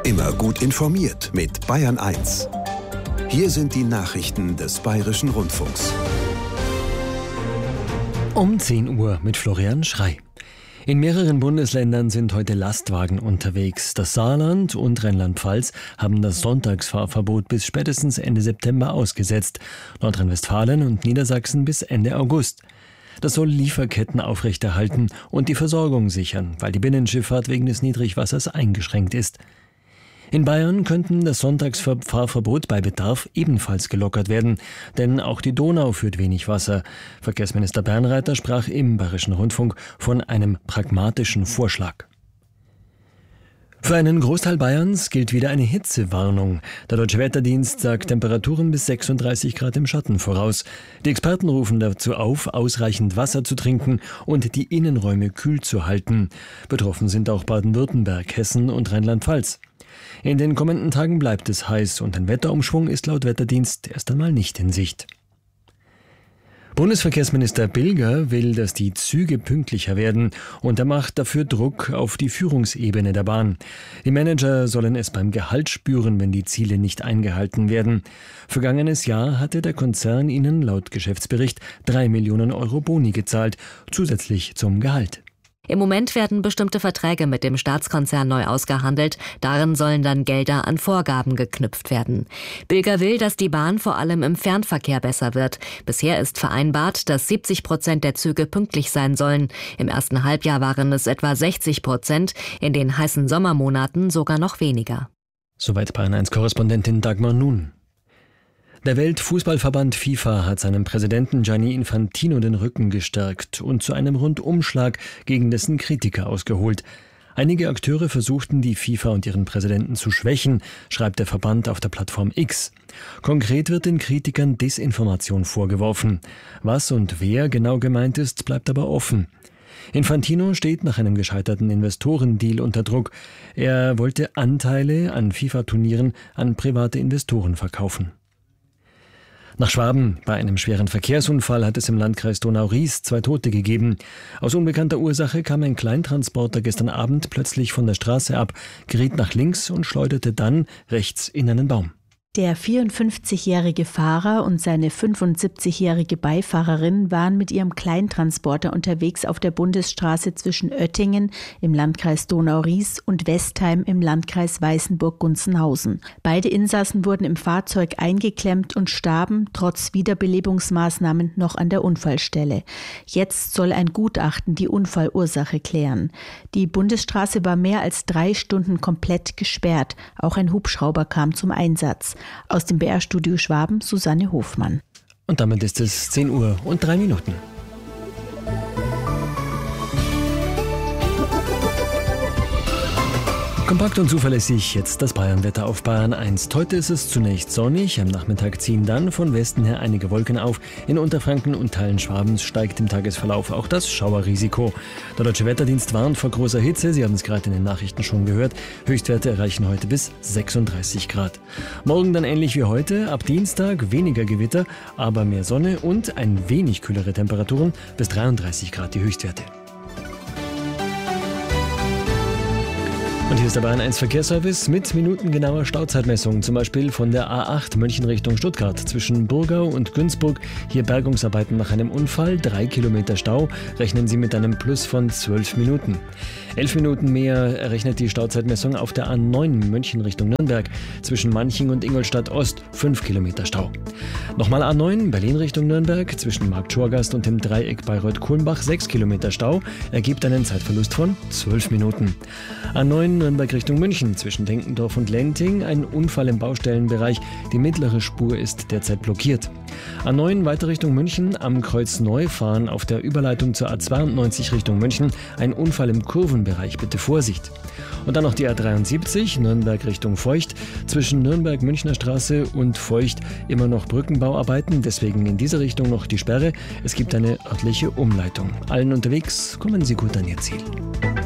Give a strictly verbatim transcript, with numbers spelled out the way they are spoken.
Immer gut informiert mit Bayern eins. Hier sind die Nachrichten des Bayerischen Rundfunks. Um zehn Uhr mit Florian Schrey. In mehreren Bundesländern sind heute Lastwagen unterwegs. Das Saarland und Rheinland-Pfalz haben das Sonntagsfahrverbot bis spätestens Ende September ausgesetzt. Nordrhein-Westfalen und Niedersachsen bis Ende August. Das soll Lieferketten aufrechterhalten und die Versorgung sichern, weil die Binnenschifffahrt wegen des Niedrigwassers eingeschränkt ist. In Bayern könnten das Sonntagsfahrverbot bei Bedarf ebenfalls gelockert werden, denn auch die Donau führt wenig Wasser. Verkehrsminister Bernreiter sprach im Bayerischen Rundfunk von einem pragmatischen Vorschlag. Für einen Großteil Bayerns gilt wieder eine Hitzewarnung. Der Deutsche Wetterdienst sagt Temperaturen bis sechsunddreißig Grad im Schatten voraus. Die Experten rufen dazu auf, ausreichend Wasser zu trinken und die Innenräume kühl zu halten. Betroffen sind auch Baden-Württemberg, Hessen und Rheinland-Pfalz. In den kommenden Tagen bleibt es heiß und ein Wetterumschwung ist laut Wetterdienst erst einmal nicht in Sicht. Bundesverkehrsminister Bilger will, dass die Züge pünktlicher werden und er macht dafür Druck auf die Führungsebene der Bahn. Die Manager sollen es beim Gehalt spüren, wenn die Ziele nicht eingehalten werden. Vergangenes Jahr hatte der Konzern ihnen laut Geschäftsbericht drei Millionen Euro Boni gezahlt, zusätzlich zum Gehalt. Im Moment werden bestimmte Verträge mit dem Staatskonzern neu ausgehandelt. Darin sollen dann Gelder an Vorgaben geknüpft werden. Bilger will, dass die Bahn vor allem im Fernverkehr besser wird. Bisher ist vereinbart, dass siebzig Prozent der Züge pünktlich sein sollen. Im ersten Halbjahr waren es etwa sechzig Prozent, in den heißen Sommermonaten sogar noch weniger. Soweit Bayern eins Korrespondentin Dagmar Nun. Der Weltfußballverband FIFA hat seinem Präsidenten Gianni Infantino den Rücken gestärkt und zu einem Rundumschlag gegen dessen Kritiker ausgeholt. Einige Akteure versuchten, die FIFA und ihren Präsidenten zu schwächen, schreibt der Verband auf der Plattform X. Konkret wird den Kritikern Desinformation vorgeworfen. Was und wer genau gemeint ist, bleibt aber offen. Infantino steht nach einem gescheiterten Investorendeal unter Druck. Er wollte Anteile an FIFA-Turnieren an private Investoren verkaufen. Nach Schwaben. Bei einem schweren Verkehrsunfall hat es im Landkreis Donau-Ries zwei Tote gegeben. Aus unbekannter Ursache kam ein Kleintransporter gestern Abend plötzlich von der Straße ab, geriet nach links und schleuderte dann rechts in einen Baum. Der vierundfünfzigjährige Fahrer und seine fünfundsiebzigjährige Beifahrerin waren mit ihrem Kleintransporter unterwegs auf der Bundesstraße zwischen Oettingen im Landkreis Donau-Ries und Westheim im Landkreis Weißenburg-Gunzenhausen. Beide Insassen wurden im Fahrzeug eingeklemmt und starben trotz Wiederbelebungsmaßnahmen noch an der Unfallstelle. Jetzt soll ein Gutachten die Unfallursache klären. Die Bundesstraße war mehr als drei Stunden komplett gesperrt. Auch ein Hubschrauber kam zum Einsatz. Aus dem B R-Studio Schwaben, Susanne Hofmann. Und damit ist es zehn Uhr und drei Minuten. Kompakt und zuverlässig jetzt das Bayernwetter auf Bayern eins. Heute ist es zunächst sonnig, am Nachmittag ziehen dann von Westen her einige Wolken auf. In Unterfranken und Teilen Schwabens steigt im Tagesverlauf auch das Schauerrisiko. Der Deutsche Wetterdienst warnt vor großer Hitze, Sie haben es gerade in den Nachrichten schon gehört. Höchstwerte erreichen heute bis sechsunddreißig Grad. Morgen dann ähnlich wie heute, ab Dienstag weniger Gewitter, aber mehr Sonne und ein wenig kühlere Temperaturen, bis dreiunddreißig Grad die Höchstwerte. Und hier ist der Bayern eins Verkehrsservice mit minutengenauer Stauzeitmessung, zum Beispiel von der A acht München Richtung Stuttgart zwischen Burgau und Günzburg. Hier Bergungsarbeiten nach einem Unfall, drei Kilometer Stau, rechnen Sie mit einem Plus von zwölf Minuten. Elf Minuten mehr errechnet die Stauzeitmessung auf der A neun München Richtung Nürnberg zwischen Manching und Ingolstadt Ost, fünf Kilometer Stau. Nochmal A neun Berlin Richtung Nürnberg zwischen Marktschorgast und dem Dreieck Bayreuth-Kulmbach, sechs Kilometer Stau, ergibt einen Zeitverlust von zwölf Minuten. A neun Nürnberg Richtung München zwischen Denkendorf und Lenting, ein Unfall im Baustellenbereich, die mittlere Spur ist derzeit blockiert. A neun weiter Richtung München, am Kreuz Neufahren auf der Überleitung zur A zweiundneunzig Richtung München, ein Unfall im Kurvenbereich, bitte Vorsicht. Und dann noch die A dreiundsiebzig, Nürnberg Richtung Feucht, zwischen Nürnberg-Münchner Straße und Feucht immer noch Brückenbauarbeiten, deswegen in diese Richtung noch die Sperre. Es gibt eine örtliche Umleitung. Allen unterwegs, kommen Sie gut an Ihr Ziel.